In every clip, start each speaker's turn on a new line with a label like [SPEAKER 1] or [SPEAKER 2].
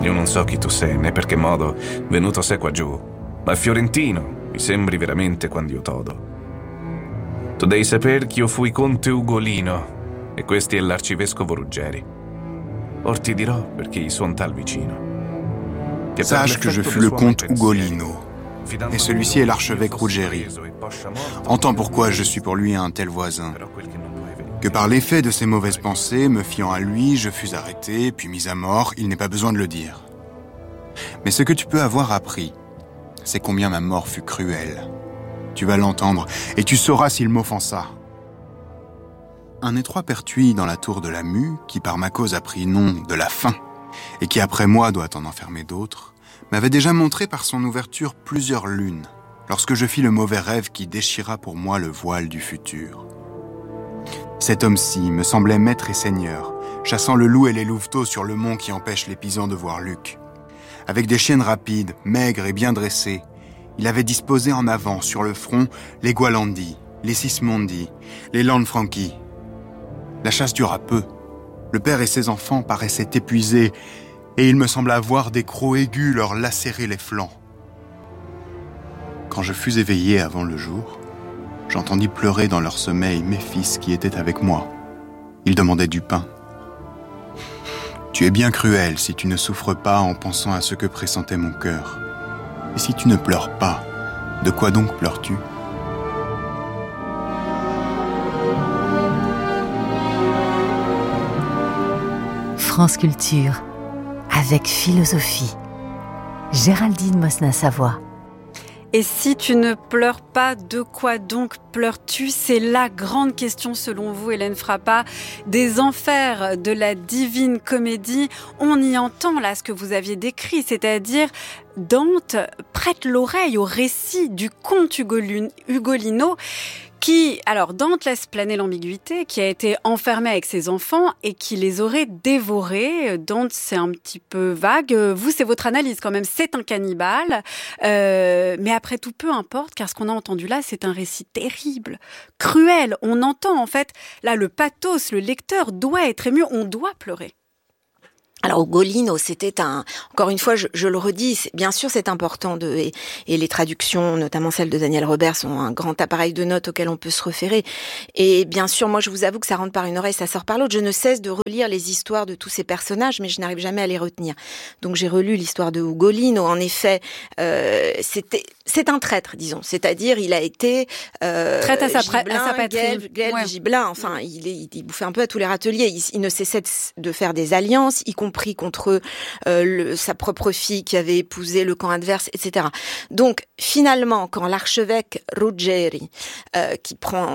[SPEAKER 1] Io non so chi tu sei, né per che modo venuto sei qua giù, ma fiorentino mi sembri veramente quando io todo. Tu devi saper che io fui conte Ugolino e questi è l'arcivescovo Ruggeri. Or ti dirò perché gli suon tal vicino.
[SPEAKER 2] Sache que je fus le comte Ugolino, et celui-ci est l'archevêque Ruggeri. Entends pourquoi je suis pour lui un tel voisin. Que par l'effet de ses mauvaises pensées, me fiant à lui, je fus arrêté, puis mis à mort, il n'est pas besoin de le dire. Mais ce que tu peux avoir appris, c'est combien ma mort fut cruelle. Tu vas l'entendre, et tu sauras s'il m'offensa. Un étroit pertuis dans la tour de la Mue, qui par ma cause a pris nom de la faim, et qui après moi doit en enfermer d'autres, m'avait déjà montré par son ouverture plusieurs lunes, lorsque je fis le mauvais rêve qui déchira pour moi le voile du futur. Cet homme-ci me semblait maître et seigneur, chassant le loup et les louveteaux sur le mont qui empêche les pisans de voir Luc. Avec des chiennes rapides, maigres et bien dressées, il avait disposé en avant, sur le front, les Gualandi, les Sismondi, les Lanfranchi. La chasse dura peu. Le père et ses enfants paraissaient épuisés, et il me sembla voir des crocs aigus leur lacérer les flancs. Quand je fus éveillé avant le jour, j'entendis pleurer dans leur sommeil mes fils qui étaient avec moi. Ils demandaient du pain. Tu es bien cruel si tu ne souffres pas en pensant à ce que pressentait mon cœur. Et si tu ne pleures pas, de quoi donc pleures-tu ?
[SPEAKER 3] France Culture, avec philosophie. Géraldine Mosna-Savoie.
[SPEAKER 4] Et si tu ne pleures pas, de quoi donc pleures-tu ? C'est la grande question selon vous, Hélène Frappa, des enfers de la Divine Comédie. On y entend là ce que vous aviez décrit, c'est-à-dire Dante prête l'oreille au récit du comte Ugolino qui, alors Dante laisse planer l'ambiguïté, qui a été enfermé avec ses enfants et qui les aurait dévorés. Dante, c'est un petit peu vague. Vous, c'est votre analyse quand même, c'est un cannibale. Mais après tout, peu importe, car ce qu'on a entendu là, c'est un récit terrible, cruel. On entend en fait, là, le pathos, le lecteur doit être ému, on doit pleurer.
[SPEAKER 5] Alors Ugolino, c'était encore une fois, je le redis, bien sûr c'est important et les traductions, notamment celles de Daniel Robert, sont un grand appareil de notes auquel on peut se référer. Et bien sûr, moi je vous avoue que ça rentre par une oreille, ça sort par l'autre. Je ne cesse de relire les histoires de tous ces personnages, mais je n'arrive jamais à les retenir. Donc j'ai relu l'histoire de Ugolino. En effet, c'est un traître, disons. C'est-à-dire, il a été
[SPEAKER 4] traître à sa patrie,
[SPEAKER 5] gibelin. Enfin, il bouffait un peu à tous les râteliers. Il ne cessait de faire des alliances, y compris contre sa propre fille qui avait épousé le camp adverse, etc. Donc finalement, quand l'archevêque Ruggeri, qui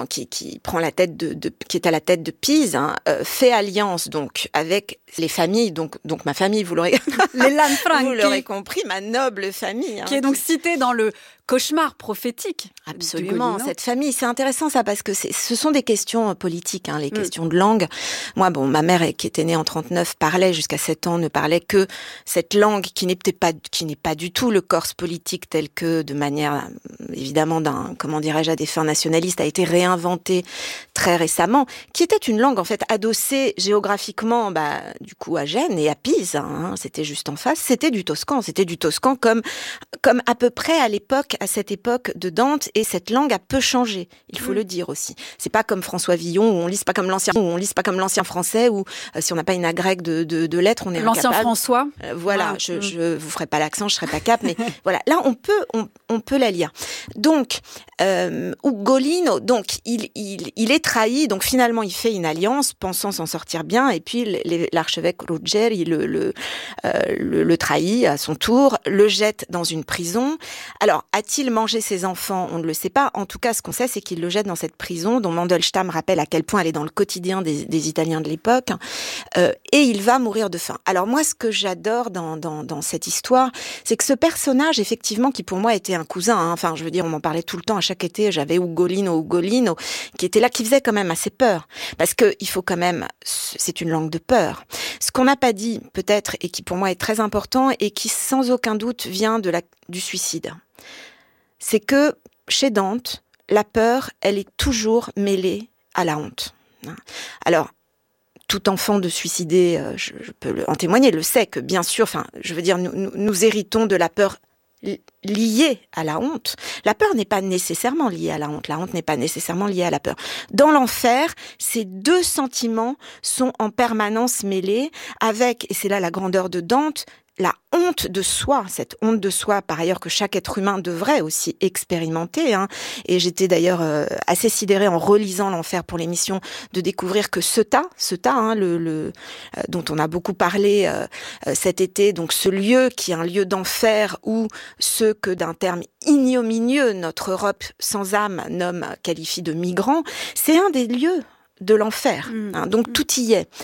[SPEAKER 5] est à la tête de Pise, fait alliance donc avec les familles, donc ma famille, vous l'aurez,
[SPEAKER 4] les Lanfranchi,
[SPEAKER 5] vous l'aurez compris, ma noble famille,
[SPEAKER 4] qui est donc citée dans le cauchemar prophétique.
[SPEAKER 5] Absolument, cette famille, c'est intéressant ça parce que ce sont des questions politiques, les questions de langue. Moi, ma mère qui était née en 39 parlait jusqu'à 7 ans, ne parlait que cette langue qui n'est pas du tout le corse politique tel que de manière évidemment à des fins nationalistes a été réinventée très récemment, qui était une langue en fait adossée géographiquement du coup à Gênes et à Pise, c'était juste en face, c'était du toscan comme à peu près à cette époque de Dante, et cette langue a peu changé, il faut le dire aussi. C'est pas comme François Villon où on lise pas comme l'ancien français, où si on n'a pas une agrègue de lettres, on est
[SPEAKER 4] l'ancien
[SPEAKER 5] incapable.
[SPEAKER 4] François.
[SPEAKER 5] Voilà, je vous ferai pas l'accent, je serai pas cap, mais voilà, là on peut la lire. Donc Ugolino, donc il est trahi, donc finalement il fait une alliance pensant s'en sortir bien, et puis l'archevêque Ruggeri le trahit à son tour, le jette dans une prison. Alors, a-t-il mangé ses enfants ? On ne le sait pas. En tout cas, ce qu'on sait, c'est qu'il le jette dans cette prison, dont Mandelstam rappelle à quel point elle est dans le quotidien des Italiens de l'époque, et il va mourir de faim. Alors moi, ce que j'adore dans cette histoire, c'est que ce personnage, effectivement, qui pour moi était un cousin, enfin, je veux dire, on m'en parlait tout le temps, à chaque été, j'avais Ugolino, qui était là, qui faisait quand même assez peur. Parce que il faut quand même, c'est une langue de peur. Ce qu'on n'a pas dit, peut-être, et qui pour moi est très important, et qui sans aucun doute vient du suicide, c'est que chez Dante, la peur, elle est toujours mêlée à la honte. Alors, tout enfant de suicidé, je peux en témoigner, le sait que bien sûr, nous héritons de la peur liée à la honte. La peur n'est pas nécessairement liée à la honte n'est pas nécessairement liée à la peur. Dans l'enfer, ces deux sentiments sont en permanence mêlés avec, et c'est là la grandeur de Dante, la honte de soi, cette honte de soi par ailleurs que chaque être humain devrait aussi expérimenter. Et j'étais d'ailleurs assez sidérée en relisant l'enfer pour l'émission de découvrir que Ceuta, dont on a beaucoup parlé cet été, donc ce lieu qui est un lieu d'enfer où ceux que d'un terme ignominieux notre Europe sans âme qualifie de migrants, c'est un des lieux de l'enfer. Donc tout y est.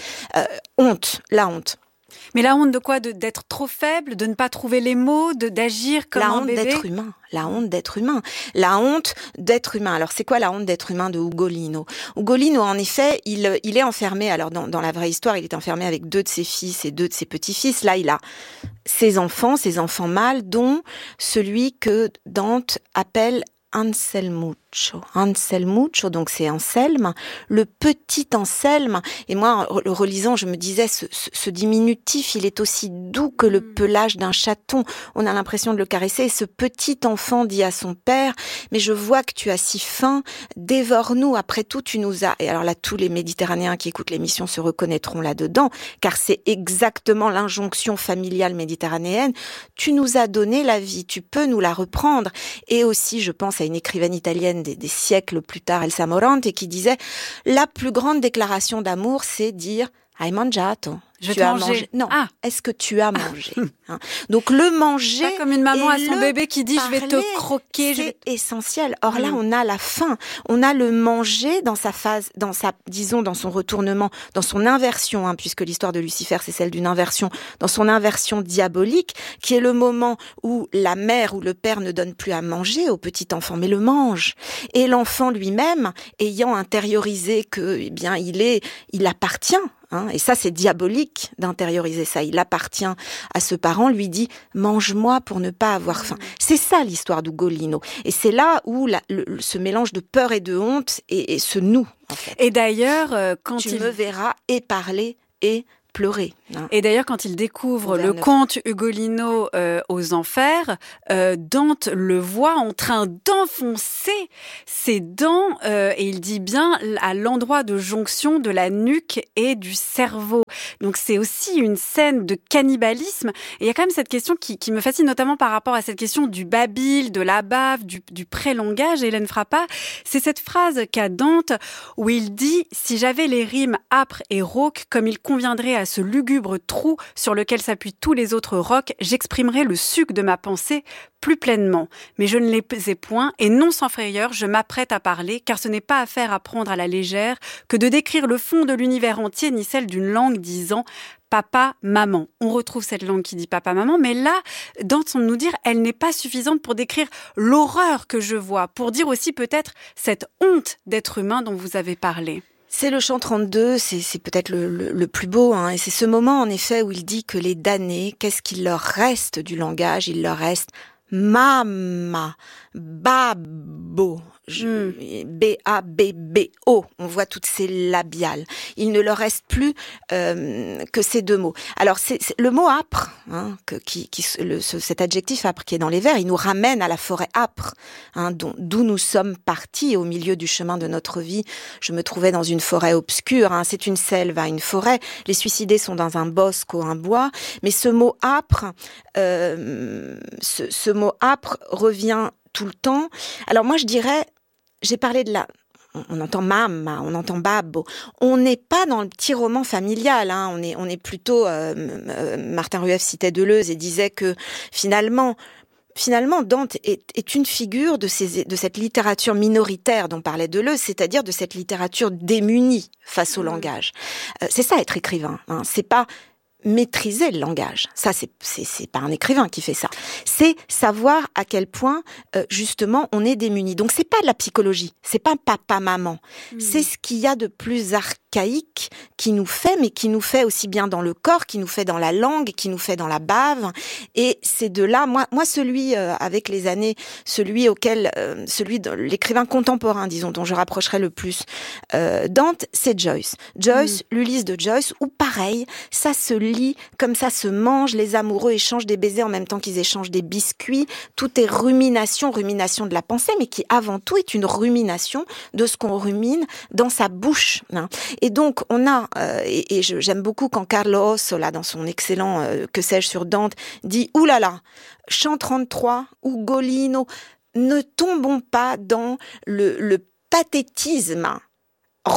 [SPEAKER 5] La honte.
[SPEAKER 4] Mais la honte de quoi? D'être trop faible, de ne pas trouver les mots, d'agir comme un bébé?
[SPEAKER 5] La honte d'être humain. La honte d'être humain. Alors, c'est quoi la honte d'être humain de Ugolino? Ugolino, en effet, il est enfermé, alors dans la vraie histoire, il est enfermé avec 2 de ses fils et 2 de ses petits-fils. Là, il a ses enfants mâles, dont celui que Dante appelle Anselmuccio, donc c'est Anselme, le petit Anselme. Et moi, en le relisant, je me disais, ce diminutif, il est aussi doux que le pelage d'un chaton. On a l'impression de le caresser. Et ce petit enfant dit à son père, mais je vois que tu as si faim, dévore-nous. Après tout, tu nous as... Et alors là, tous les Méditerranéens qui écoutent l'émission se reconnaîtront là-dedans, car c'est exactement l'injonction familiale méditerranéenne. Tu nous as donné la vie, tu peux nous la reprendre. Et aussi, je pense à une écrivaine italienne des siècles plus tard, Elsa Morante, qui disait « La plus grande déclaration d'amour, c'est dire « Hai mangiato ».
[SPEAKER 4] Tu as mangé.
[SPEAKER 5] Non. Est-ce que tu as mangé? Donc le manger.
[SPEAKER 4] Pas comme une maman à son bébé qui dit je vais te croquer.
[SPEAKER 5] C'est essentiel. Or là, on a la faim. On a le manger dans sa phase, dans son retournement, dans son inversion, puisque l'histoire de Lucifer, c'est celle d'une inversion, dans son inversion diabolique, qui est le moment où la mère ou le père ne donne plus à manger au petit enfant, mais le mange. Et l'enfant lui-même, ayant intériorisé que, il appartient. Et ça, c'est diabolique d'intérioriser ça. Il appartient à ce parent, lui dit « mange-moi pour ne pas avoir faim ». C'est ça l'histoire d'Ugolino. Et c'est là où ce mélange de peur et de honte et se noue. En fait.
[SPEAKER 4] Et d'ailleurs, quand
[SPEAKER 5] tu me verras et parler et pleurer.
[SPEAKER 4] Et d'ailleurs, quand il découvre le comte Ugolino aux enfers, Dante le voit en train d'enfoncer ses dents, et il dit bien à l'endroit de jonction de la nuque et du cerveau. Donc c'est aussi une scène de cannibalisme. Et il y a quand même cette question qui me fascine, notamment par rapport à cette question du babil, de la bave, du prélangage, Hélène Frappat. C'est cette phrase qu'a Dante où il dit « Si j'avais les rimes âpres et rauques comme il conviendrait à ce lugubre trou sur lequel s'appuient tous les autres rocs, j'exprimerais le suc de ma pensée plus pleinement. Mais je ne les ai point, et non sans frayeur, je m'apprête à parler, car ce n'est pas affaire à prendre à la légère que de décrire le fond de l'univers entier, ni celle d'une langue disant papa, maman. On retrouve cette langue qui dit papa, maman, mais là, Dante semble nous dire, elle n'est pas suffisante pour décrire l'horreur que je vois, pour dire aussi peut-être cette honte d'être humain dont vous avez parlé.
[SPEAKER 5] C'est le chant 32, c'est peut-être le plus beau, et c'est ce moment en effet où il dit que les damnés, qu'est-ce qu'il leur reste du langage? Il leur reste mama, babo, B-A-B-B-O. On voit toutes ces labiales. Il ne leur reste plus que ces 2 mots. Alors c'est le mot âpre, cet adjectif âpre qui est dans les vers, il nous ramène à la forêt âpre, d'où nous sommes partis au milieu du chemin de notre vie. Je me trouvais dans une forêt obscure. C'est une selve, une forêt. Les suicidés sont dans un bosque ou un bois. Mais ce mot âpre, ce mot âpre revient tout le temps. Alors moi je dirais, j'ai parlé de on entend mama, on entend babbo. On n'est pas dans le petit roman familial, on est plutôt, Martin Rueff citait Deleuze et disait que finalement Dante est une figure de cette littérature minoritaire dont parlait Deleuze, c'est-à-dire de cette littérature démunie face au langage. C'est ça être écrivain, c'est pas maîtriser le langage. Ça, c'est pas un écrivain qui fait ça. C'est savoir à quel point, justement, on est démuni. Donc, c'est pas de la psychologie. C'est pas papa-maman. C'est ce qu'il y a de plus archaïque qui nous fait, mais qui nous fait aussi bien dans le corps, qui nous fait dans la langue, qui nous fait dans la bave. Et c'est de là, moi, celui, avec les années, celui de l'écrivain contemporain, disons, dont je rapprocherai le plus Dante, c'est Joyce. L'Ulysse de Joyce, où pareil, ça se lit, comme ça se mange, les amoureux échangent des baisers en même temps qu'ils échangent des biscuits, tout est rumination de la pensée, mais qui avant tout est une rumination de ce qu'on rumine dans sa bouche. Et donc, on a, j'aime beaucoup quand Carlo Ossola, dans son excellent Que sais-je sur Dante, dit « Ouh là là, chant 33, Ugolino, ne tombons pas dans le pathétisme romantique ».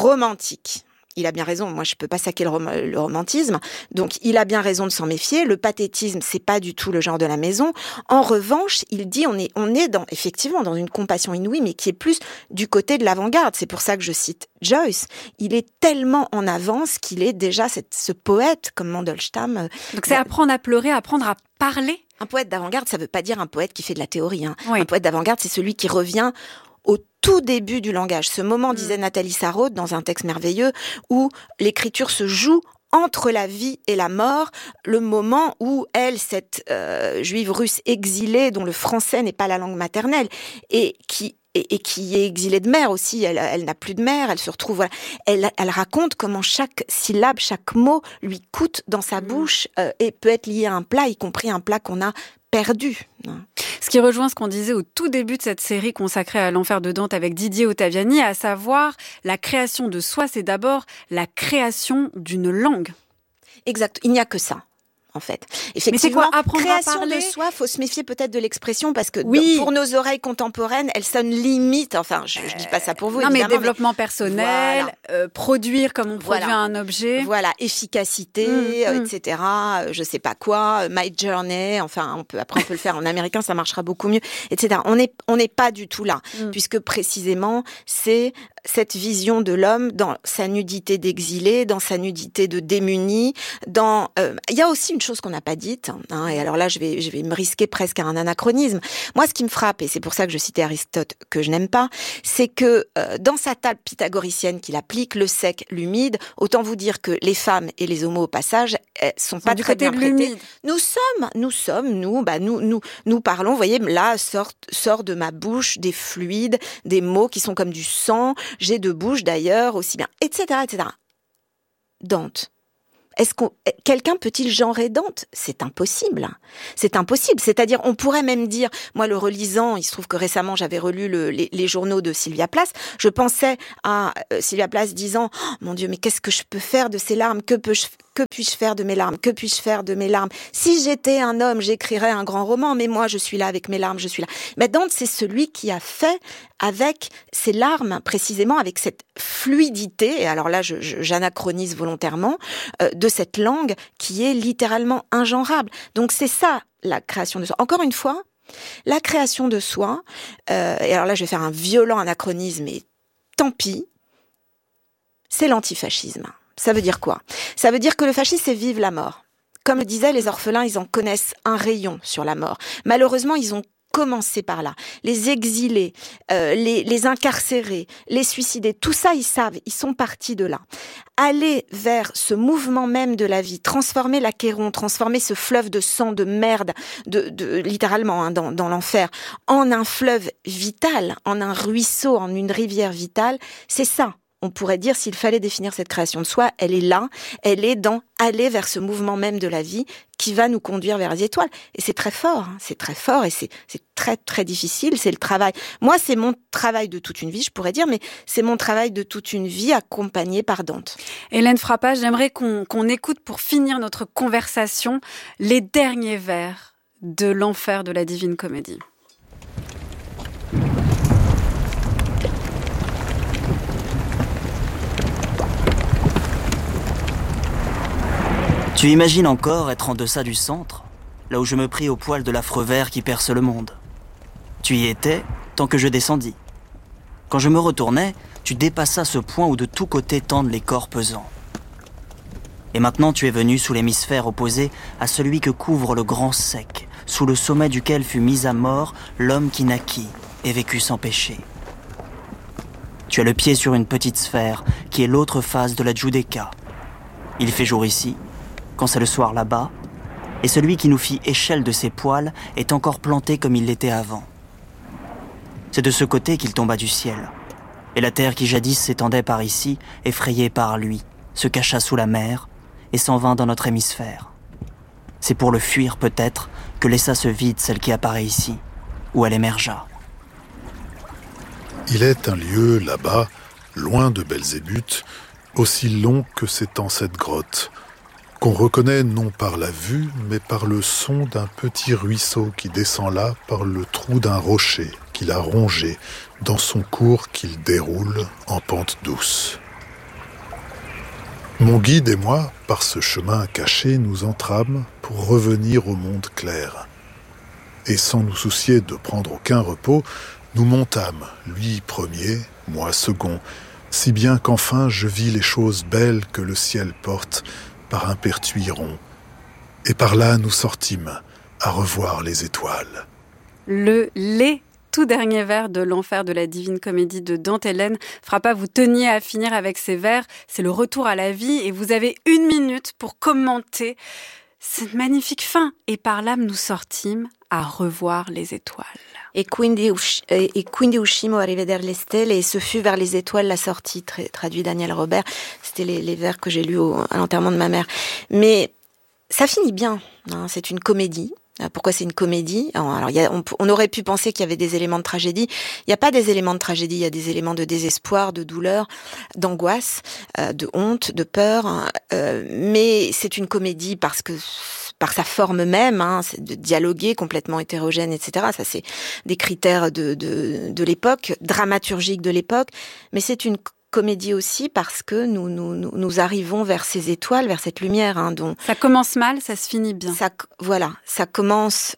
[SPEAKER 5] Il a bien raison, moi je peux pas saquer le romantisme, donc il a bien raison de s'en méfier. Le pathétisme, c'est pas du tout le genre de la maison. En revanche, il dit on est effectivement dans une compassion inouïe, mais qui est plus du côté de l'avant-garde. C'est pour ça que je cite Joyce. Il est tellement en avance qu'il est déjà ce poète comme Mandelstam.
[SPEAKER 4] Donc c'est apprendre à pleurer, apprendre à parler.
[SPEAKER 5] Un poète d'avant-garde, ça veut pas dire un poète qui fait de la théorie.
[SPEAKER 4] Oui.
[SPEAKER 5] Un poète d'avant-garde, c'est celui qui revient au tout début du langage. Ce moment, disait Nathalie Sarraute dans un texte merveilleux, où l'écriture se joue entre la vie et la mort, le moment où elle, cette juive russe exilée, dont le français n'est pas la langue maternelle, et qui est exilée de mère aussi, elle n'a plus de mère, elle se retrouve, voilà. Elle raconte comment chaque syllabe, chaque mot lui coûte dans sa bouche et peut être lié à un plat, y compris un plat qu'on a perdu.
[SPEAKER 4] Ce qui rejoint ce qu'on disait au tout début de cette série consacrée à l'enfer de Dante avec Didier Ottaviani, à savoir la création de soi, c'est d'abord la création d'une langue.
[SPEAKER 5] Exact, il n'y a que ça. En fait, effectivement,
[SPEAKER 4] mais c'est quoi, apprendre
[SPEAKER 5] création
[SPEAKER 4] à parler
[SPEAKER 5] de soi, faut se méfier peut-être de l'expression parce que
[SPEAKER 4] oui.
[SPEAKER 5] Pour nos oreilles contemporaines, elle sonne limite. Enfin, je dis pas ça pour vous.
[SPEAKER 4] Non,
[SPEAKER 5] évidemment,
[SPEAKER 4] mais développement personnel,
[SPEAKER 5] voilà.
[SPEAKER 4] Produire comme on produit un objet.
[SPEAKER 5] Voilà, efficacité, etc. Je sais pas quoi, my journey. Enfin, on peut le faire en américain, ça marchera beaucoup mieux, etc. On n'est pas du tout là, puisque précisément c'est cette vision de l'homme dans sa nudité d'exilé, dans sa nudité de démuni, il y a aussi une chose qu'on n'a pas dite, et alors là je vais me risquer presque à un anachronisme. Moi, ce qui me frappe, et c'est pour ça que je citais Aristote que je n'aime pas, c'est que dans sa table pythagoricienne qu'il applique, le sec, l'humide, autant vous dire que les femmes et les homos au passage sont pas très bien prêtés. Nous parlons, vous voyez, là sort de ma bouche des fluides, des mots qui sont comme du sang, j'ai deux bouches d'ailleurs, aussi bien, etc., etc. Dante. Quelqu'un peut-il genrer Dante ? C'est impossible. C'est impossible. C'est-à-dire, on pourrait même dire, moi le relisant, il se trouve que récemment j'avais relu les journaux de Sylvia Plath, je pensais à Sylvia Plath disant, oh, mon Dieu, mais qu'est-ce que je peux faire de ces larmes ? Que puis-je faire de mes larmes ? Que puis-je faire de mes larmes ? Si j'étais un homme, j'écrirais un grand roman, mais moi je suis là avec mes larmes, je suis là. Mais Dante, c'est celui qui a fait avec ses larmes, précisément avec cette fluidité, et alors là j'anachronise volontairement, de cette langue qui est littéralement ingenrable. Donc c'est ça la création de soi. Encore une fois, la création de soi, et alors là je vais faire un violent anachronisme, et tant pis, c'est l'antifascisme. Ça veut dire quoi ? Ça veut dire que le fascisme, c'est vivre la mort. Comme le disaient les orphelins, ils en connaissent un rayon sur la mort. Malheureusement, ils ont commencé par là. Les exilés, les incarcérés, les suicidés, tout ça, ils savent, ils sont partis de là. Aller vers ce mouvement même de la vie, transformer l'Achéron, transformer ce fleuve de sang, de merde, littéralement dans l'enfer, en un fleuve vital, en un ruisseau, en une rivière vitale, c'est ça. On pourrait dire, s'il fallait définir cette création de soi, elle est là, elle est dans aller vers ce mouvement même de la vie qui va nous conduire vers les étoiles. Et c'est très fort, et c'est très très difficile, c'est le travail. Moi, c'est mon travail de toute une vie, je pourrais dire, mais c'est mon travail de toute une vie accompagné par Dante.
[SPEAKER 4] Hélène Frappat, j'aimerais qu'on écoute pour finir notre conversation les derniers vers de l'enfer de la Divine Comédie.
[SPEAKER 6] Tu imagines encore être en deçà du centre, là où je me pris au poil de l'affreux ver qui perce le monde. Tu y étais tant que je descendis. Quand je me retournais, tu dépassas ce point où de tous côtés tendent les corps pesants. Et maintenant tu es venu sous l'hémisphère opposé à celui que couvre le grand sec, sous le sommet duquel fut mis à mort l'homme qui naquit et vécut sans péché. Tu as le pied sur une petite sphère qui est l'autre face de la Giudecca. Il fait jour ici, quand c'est le soir là-bas, et celui qui nous fit échelle de ses poils est encore planté comme il l'était avant. C'est de ce côté qu'il tomba du ciel, et la terre qui jadis s'étendait par ici, effrayée par lui, se cacha sous la mer et s'en vint dans notre hémisphère. C'est pour le fuir peut-être que laissa se vide celle qui apparaît ici, où elle émergea.
[SPEAKER 7] Il est un lieu là-bas, loin de Belzébuth, aussi long que s'étend cette grotte, qu'on reconnaît non par la vue, mais par le son d'un petit ruisseau qui descend là par le trou d'un rocher qu'il a rongé dans son cours qu'il déroule en pente douce. Mon guide et moi, par ce chemin caché, nous entâmes pour revenir au monde clair. Et sans nous soucier de prendre aucun repos, nous montâmes, lui premier, moi second, si bien qu'enfin je vis les choses belles que le ciel porte par un pertuis rond. Et par là nous sortîmes à revoir les étoiles.
[SPEAKER 4] Les tout derniers vers de l'enfer de la Divine Comédie de Dante. Hélène Frappa, vous teniez à finir avec ces vers. C'est le retour à la vie et vous avez 1 minute pour commenter cette magnifique fin. Et par là nous sortîmes à revoir les étoiles.
[SPEAKER 5] Et quindi uscimo a rivedere le stelle, et ce fut vers les étoiles la sortie, traduit Daniel Robert. C'était les vers que j'ai lus à l'enterrement de ma mère. Mais ça finit bien, hein, c'est une comédie. Pourquoi c'est une comédie ? Alors, on aurait pu penser qu'il y avait des éléments de tragédie. Il n'y a pas des éléments de tragédie, il y a des éléments de désespoir, de douleur, d'angoisse, de honte, de peur. Mais c'est une comédie parce que par sa forme même, hein, c'est de dialoguer, complètement hétérogène, etc. Ça, c'est des critères de l'époque, dramaturgiques de l'époque. Mais c'est une comédie aussi parce que nous arrivons vers ces étoiles, vers cette lumière. Hein, dont
[SPEAKER 4] ça commence mal, ça se finit bien.
[SPEAKER 5] Ça commence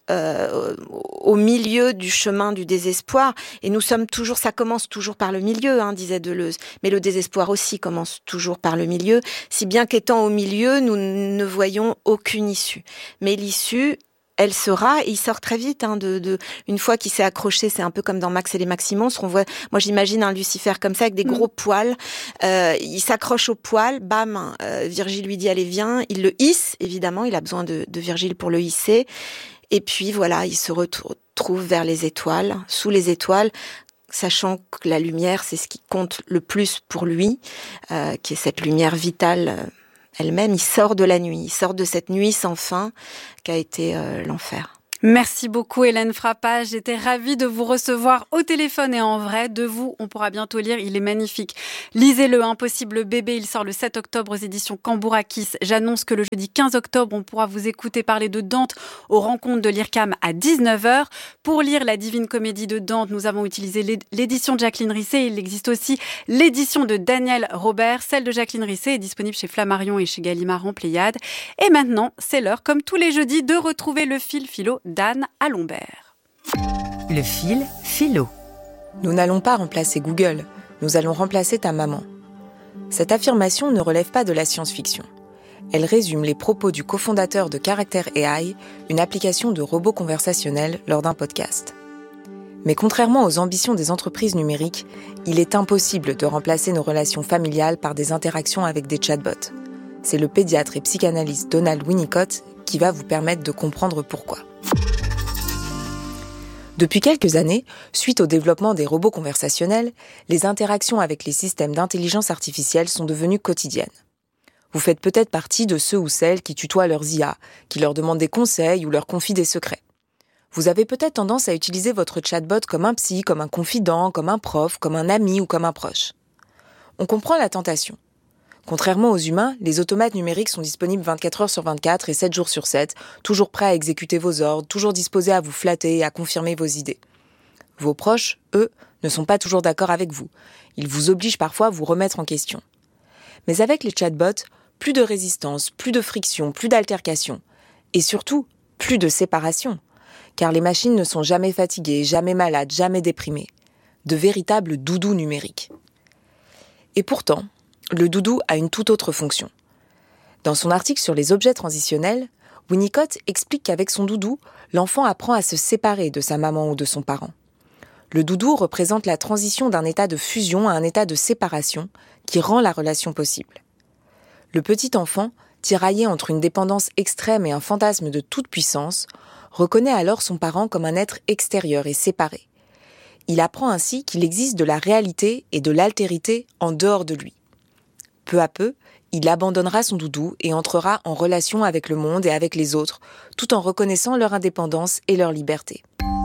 [SPEAKER 5] au milieu du chemin du désespoir, et ça commence toujours par le milieu, hein, disait Deleuze. Mais le désespoir aussi commence toujours par le milieu, si bien qu'étant au milieu, nous ne voyons aucune issue. Mais l'issue, elle sera, et il sort très vite, hein, une fois qu'il s'est accroché, c'est un peu comme dans Max et les Maximons, moi j'imagine un Lucifer comme ça, avec des gros poils, il s'accroche au poil, bam, Virgile lui dit allez viens, il le hisse, évidemment, il a besoin de Virgile pour le hisser, et puis voilà, il se retrouve vers les étoiles, sous les étoiles, sachant que la lumière, c'est ce qui compte le plus pour lui, qui est cette lumière vitale, elle-même, il sort de la nuit, il sort de cette nuit sans fin qu'a été l'enfer.
[SPEAKER 4] Merci beaucoup Hélène Frappa, j'étais ravie de vous recevoir au téléphone et en vrai. De vous, on pourra bientôt lire, il est magnifique. Lisez-le, Impossible bébé, il sort le 7 octobre aux éditions Cambourakis. J'annonce que le jeudi 15 octobre, on pourra vous écouter parler de Dante aux rencontres de l'IRCAM à 19h. Pour lire la Divine Comédie de Dante, nous avons utilisé l'édition de Jacqueline Risset. Il existe aussi l'édition de Daniel Robert. Celle de Jacqueline Risset est disponible chez Flammarion et chez Gallimard en Pléiade. Et maintenant, c'est l'heure, comme tous les jeudis, de retrouver le fil philo d'Anne Alombert.
[SPEAKER 3] Le fil philo.
[SPEAKER 8] Nous n'allons pas remplacer Google, nous allons remplacer ta maman. Cette affirmation ne relève pas de la science-fiction. Elle résume les propos du cofondateur de Character AI, une application de robot conversationnel, lors d'un podcast. Mais contrairement aux ambitions des entreprises numériques, il est impossible de remplacer nos relations familiales par des interactions avec des chatbots. C'est le pédiatre et psychanalyste Donald Winnicott qui va vous permettre de comprendre pourquoi. Depuis quelques années, suite au développement des robots conversationnels, les interactions avec les systèmes d'intelligence artificielle sont devenues quotidiennes. Vous faites peut-être partie de ceux ou celles qui tutoient leurs IA, qui leur demandent des conseils ou leur confient des secrets. Vous avez peut-être tendance à utiliser votre chatbot comme un psy, comme un confident, comme un prof, comme un ami ou comme un proche. On comprend la tentation. Contrairement aux humains, les automates numériques sont disponibles 24 heures sur 24 et 7 jours sur 7, toujours prêts à exécuter vos ordres, toujours disposés à vous flatter et à confirmer vos idées. Vos proches, eux, ne sont pas toujours d'accord avec vous. Ils vous obligent parfois à vous remettre en question. Mais avec les chatbots, plus de résistance, plus de friction, plus d'altercation. Et surtout, plus de séparation. Car les machines ne sont jamais fatiguées, jamais malades, jamais déprimées. De véritables doudous numériques. Et pourtant, le doudou a une toute autre fonction. Dans son article sur les objets transitionnels, Winnicott explique qu'avec son doudou, l'enfant apprend à se séparer de sa maman ou de son parent. Le doudou représente la transition d'un état de fusion à un état de séparation qui rend la relation possible. Le petit enfant, tiraillé entre une dépendance extrême et un fantasme de toute puissance, reconnaît alors son parent comme un être extérieur et séparé. Il apprend ainsi qu'il existe de la réalité et de l'altérité en dehors de lui. Peu à peu, il abandonnera son doudou et entrera en relation avec le monde et avec les autres, tout en reconnaissant leur indépendance et leur liberté.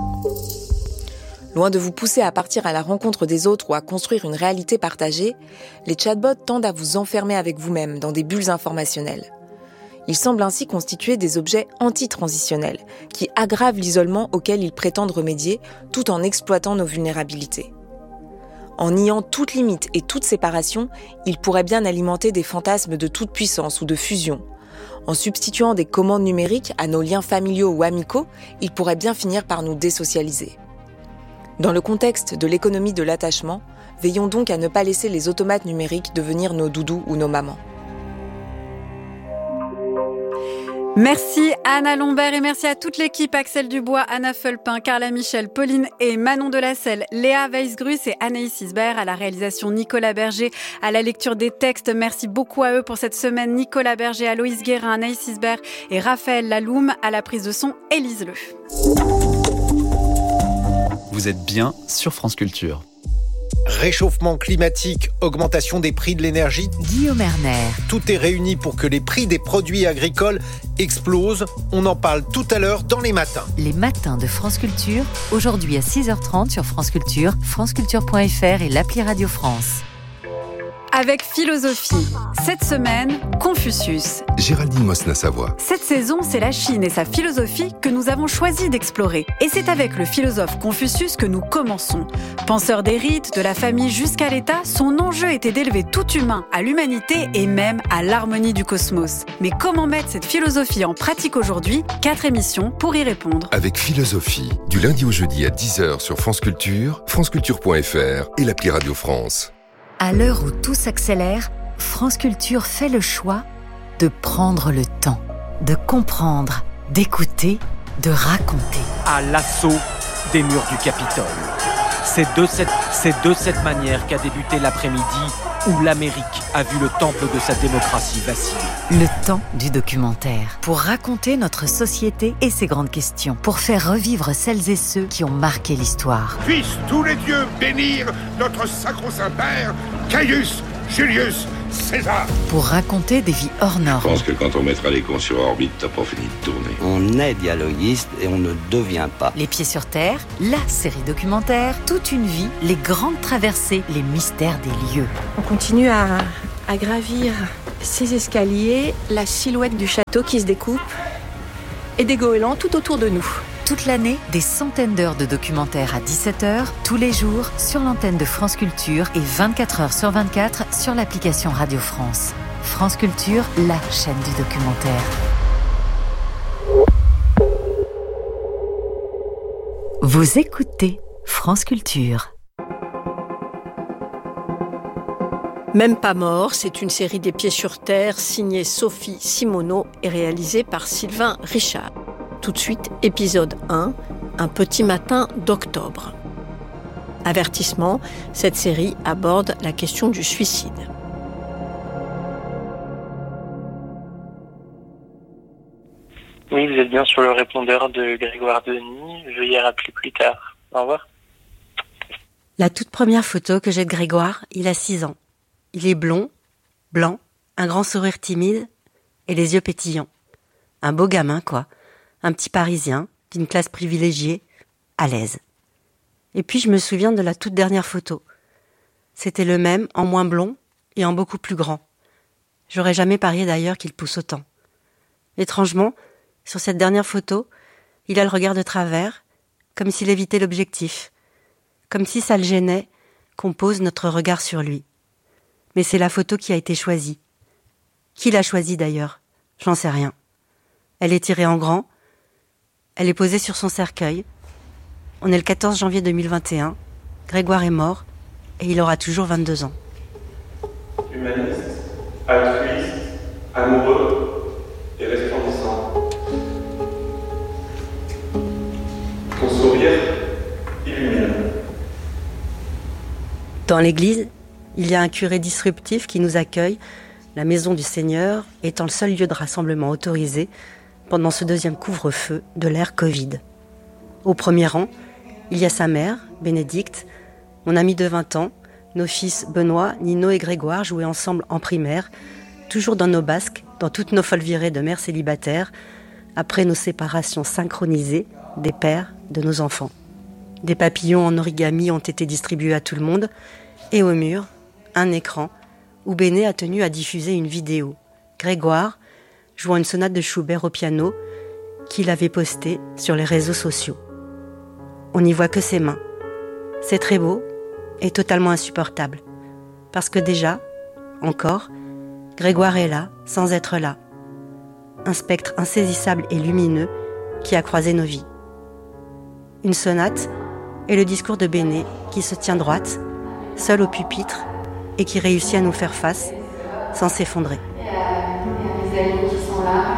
[SPEAKER 8] Loin de vous pousser à partir à la rencontre des autres ou à construire une réalité partagée, les chatbots tendent à vous enfermer avec vous-même dans des bulles informationnelles. Ils semblent ainsi constituer des objets anti-transitionnels qui aggravent l'isolement auquel ils prétendent remédier tout en exploitant nos vulnérabilités. En niant toute limite et toute séparation, ils pourraient bien alimenter des fantasmes de toute puissance ou de fusion. En substituant des commandes numériques à nos liens familiaux ou amicaux, ils pourraient bien finir par nous désocialiser. Dans le contexte de l'économie de l'attachement, veillons donc à ne pas laisser les automates numériques devenir nos doudous ou nos mamans.
[SPEAKER 4] Merci Anna Lombert et merci à toute l'équipe, Axel Dubois, Anna Fulpin, Carla Michel, Pauline et Manon Delacelle, Léa Weisgrus et Anaïs Isbert, à la réalisation Nicolas Berger, à la lecture des textes. Merci beaucoup à eux pour cette semaine. Nicolas Berger, Aloïs Guérin, Anaïs Isbert et Raphaël Laloum, à la prise de son, Élise Le.
[SPEAKER 9] Vous êtes bien sur France Culture.
[SPEAKER 10] Réchauffement climatique, augmentation des prix de l'énergie.
[SPEAKER 3] Guillaume Erner.
[SPEAKER 10] Tout est réuni pour que les prix des produits agricoles explosent. On en parle tout à l'heure dans les matins.
[SPEAKER 3] Les matins de France Culture, aujourd'hui à 6h30 sur France Culture, franceculture.fr et l'appli Radio France.
[SPEAKER 4] Avec philosophie, cette semaine, Confucius.
[SPEAKER 11] Géraldine Mosna-Savoie.
[SPEAKER 4] Cette saison, c'est la Chine et sa philosophie que nous avons choisi d'explorer. Et c'est avec le philosophe Confucius que nous commençons. Penseur des rites, de la famille jusqu'à l'État, son enjeu était d'élever tout humain à l'humanité et même à l'harmonie du cosmos. Mais comment mettre cette philosophie en pratique aujourd'hui ? 4 émissions pour y répondre.
[SPEAKER 11] Avec philosophie, du lundi au jeudi à 10h sur France Culture, franceculture.fr et l'appli Radio France.
[SPEAKER 3] À l'heure où tout s'accélère, France Culture fait le choix de prendre le temps, de comprendre, d'écouter, de raconter.
[SPEAKER 12] À l'assaut des murs du Capitole. C'est de cette manière qu'a débuté l'après-midi où l'Amérique a vu le temple de sa démocratie vaciller.
[SPEAKER 3] Le temps du documentaire. Pour raconter notre société et ses grandes questions. Pour faire revivre celles et ceux qui ont marqué l'histoire.
[SPEAKER 13] Puissent tous les dieux bénir notre sacro-saint père, Caius Julius César.
[SPEAKER 3] Pour raconter des vies hors normes.
[SPEAKER 14] Je pense que quand on mettra les cons sur orbite, t'as pas fini de tourner.
[SPEAKER 15] On est dialoguiste et on ne devient pas.
[SPEAKER 3] Les pieds sur terre, la série documentaire, toute une vie, les grandes traversées, les mystères des lieux.
[SPEAKER 16] On continue à gravir ces escaliers, la silhouette du château qui se découpe et des goélands tout autour de nous.
[SPEAKER 3] Toute l'année, des centaines d'heures de documentaires à 17h, tous les jours, sur l'antenne de France Culture et 24h sur 24 sur l'application Radio France. France Culture, la chaîne du documentaire. Vous écoutez France Culture.
[SPEAKER 16] Même pas mort, c'est une série des pieds sur terre signée Sophie Simoneau et réalisée par Sylvain Richard. Tout de suite, épisode 1, un petit matin d'octobre. Avertissement, cette série aborde la question du suicide.
[SPEAKER 17] Oui, vous êtes bien sur le répondeur de Grégoire Denis. Veuillez rappeler plus tard. Au revoir.
[SPEAKER 18] La toute première photo que j'ai de Grégoire, il a 6 ans. Il est blond, blanc, un grand sourire timide et les yeux pétillants. Un beau gamin, quoi. Un petit Parisien, d'une classe privilégiée, à l'aise. Et puis je me souviens de la toute dernière photo. C'était le même, en moins blond et en beaucoup plus grand. J'aurais jamais parié d'ailleurs qu'il pousse autant. Étrangement, sur cette dernière photo, il a le regard de travers, comme s'il évitait l'objectif, comme si ça le gênait qu'on pose notre regard sur lui. Mais c'est la photo qui a été choisie. Qui l'a choisie d'ailleurs ? J'en sais rien. Elle est tirée en grand. Elle est posée sur son cercueil. On est le 14 janvier 2021. Grégoire est mort et il aura toujours 22 ans.
[SPEAKER 17] Humaniste, altruiste,
[SPEAKER 19] amoureux et resplendissant. Ton sourire illumine.
[SPEAKER 18] Dans l'église, il y a un curé disruptif qui nous accueille, la maison du Seigneur étant le seul lieu de rassemblement autorisé pendant ce deuxième couvre-feu de l'ère Covid. Au premier rang, il y a sa mère, Bénédicte, mon amie de 20 ans, nos fils Benoît, Nino et Grégoire jouaient ensemble en primaire, toujours dans nos basques, dans toutes nos folles virées de mères célibataires, après nos séparations synchronisées des pères de nos enfants. Des papillons en origami ont été distribués à tout le monde, et au mur, un écran, où Béné a tenu à diffuser une vidéo. Grégoire, jouant une sonate de Schubert au piano, qu'il avait postée sur les réseaux sociaux. On n'y voit que ses mains. C'est très beau et totalement insupportable. Parce que déjà, encore, Grégoire est là, sans être là. Un spectre insaisissable et lumineux qui a croisé nos vies. Une sonate et le discours de Béné qui se tient droite, seul au pupitre, et qui réussit à nous faire face sans s'effondrer.
[SPEAKER 20] Il y a des amis qui sont là.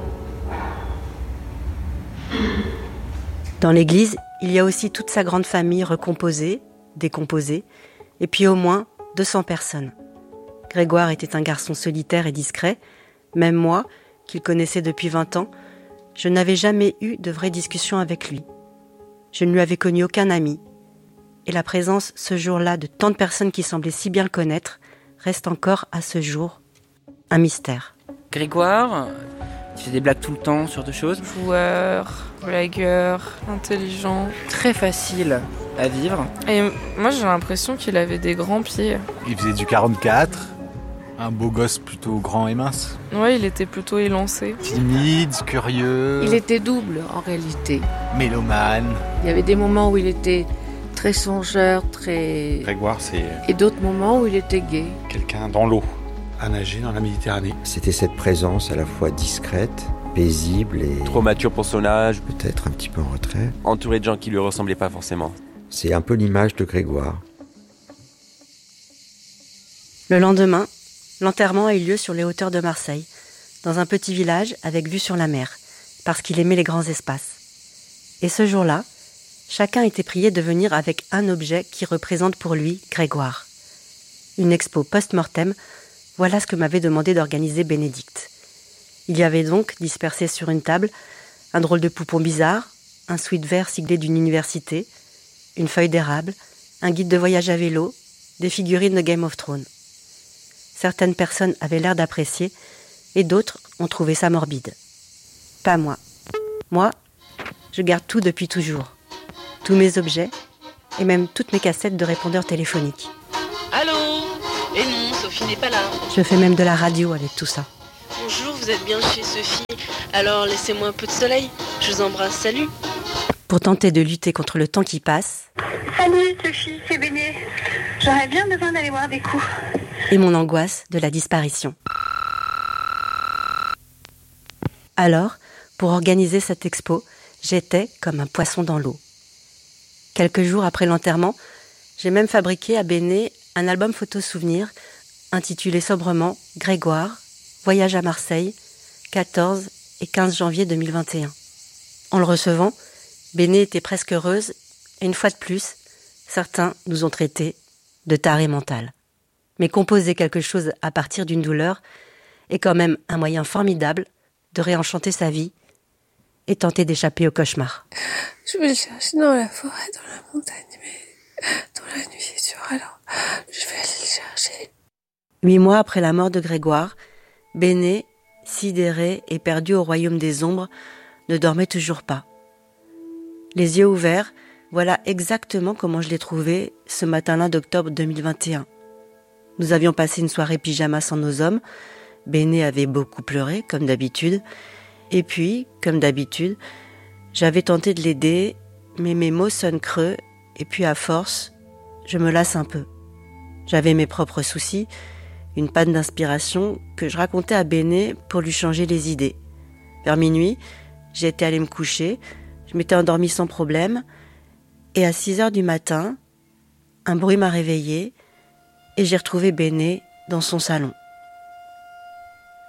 [SPEAKER 18] Dans l'église, il y a aussi toute sa grande famille recomposée, décomposée, et puis au moins 200 personnes. Grégoire était un garçon solitaire et discret. Même moi, qu'il connaissait depuis 20 ans, je n'avais jamais eu de vraie discussion avec lui. Je ne lui avais connu aucun ami. Et la présence, ce jour-là, de tant de personnes qui semblaient si bien le connaître, reste encore, à ce jour, un mystère.
[SPEAKER 21] Grégoire, il fait des blagues tout le temps sur deux choses.
[SPEAKER 22] Joueur, blagueur, intelligent.
[SPEAKER 21] Très facile à vivre.
[SPEAKER 22] Et moi, j'ai l'impression qu'il avait des grands pieds.
[SPEAKER 23] Il faisait du 44, un beau gosse plutôt grand et mince.
[SPEAKER 22] Ouais, il était plutôt élancé.
[SPEAKER 23] Timide, curieux.
[SPEAKER 24] Il était double, en réalité.
[SPEAKER 23] Mélomane.
[SPEAKER 24] Il y avait des moments où il était très songeur, très...
[SPEAKER 23] Grégoire, c'est...
[SPEAKER 24] Et d'autres moments où il était gai.
[SPEAKER 23] Quelqu'un dans l'eau, à nager dans la Méditerranée.
[SPEAKER 25] C'était cette présence à la fois discrète, paisible et...
[SPEAKER 26] Trop mature pour son âge.
[SPEAKER 25] Peut-être un petit peu en retrait.
[SPEAKER 26] Entouré de gens qui lui ressemblaient pas forcément.
[SPEAKER 25] C'est un peu l'image de Grégoire.
[SPEAKER 18] Le lendemain, l'enterrement a eu lieu sur les hauteurs de Marseille, dans un petit village avec vue sur la mer, parce qu'il aimait les grands espaces. Et ce jour-là, chacun était prié de venir avec un objet qui représente pour lui Grégoire. Une expo post-mortem, voilà ce que m'avait demandé d'organiser Bénédicte. Il y avait donc, dispersé sur une table, un drôle de poupon bizarre, un sweat vert siglé d'une université, une feuille d'érable, un guide de voyage à vélo, des figurines de Game of Thrones. Certaines personnes avaient l'air d'apprécier, et d'autres ont trouvé ça morbide. Pas moi. Moi, je garde tout depuis toujours. Tous mes objets, et même toutes mes cassettes de répondeurs téléphoniques.
[SPEAKER 27] Allô ? Et non, Sophie n'est pas là.
[SPEAKER 18] Je fais même de la radio avec tout ça.
[SPEAKER 27] Bonjour, vous êtes bien chez Sophie. Alors laissez-moi un peu de soleil. Je vous embrasse, salut.
[SPEAKER 18] Pour tenter de lutter contre le temps qui passe.
[SPEAKER 28] Salut Sophie, c'est Béné. J'aurais bien besoin d'aller boire des coups.
[SPEAKER 18] Et mon angoisse de la disparition. Alors, pour organiser cette expo, j'étais comme un poisson dans l'eau. Quelques jours après l'enterrement, j'ai même fabriqué à Béné un album photo-souvenir intitulé sobrement « Grégoire, voyage à Marseille, 14 et 15 janvier 2021 ». En le recevant, Béné était presque heureuse et une fois de plus, certains nous ont traités de tarés mentales. Mais composer quelque chose à partir d'une douleur est quand même un moyen formidable de réenchanter sa vie et tenter d'échapper au cauchemar.
[SPEAKER 24] Je vais le chercher dans la forêt, dans la montagne, mais dans la nuit c'est sûr, alors je vais aller le chercher.
[SPEAKER 18] 8 mois après la mort de Grégoire, Béné, sidéré et perdu au royaume des ombres, ne dormait toujours pas. Les yeux ouverts, voilà exactement comment je l'ai trouvé ce matin-là d'octobre 2021. Nous avions passé une soirée pyjama sans nos hommes. Béné avait beaucoup pleuré, comme d'habitude. Et puis, comme d'habitude, j'avais tenté de l'aider, mais mes mots sonnent creux, et puis à force, je me lasse un peu. J'avais mes propres soucis, une panne d'inspiration que je racontais à Béné pour lui changer les idées. Vers minuit, j'étais allée me coucher, je m'étais endormie sans problème, et à 6h du matin, un bruit m'a réveillée, et j'ai retrouvé Béné dans son salon.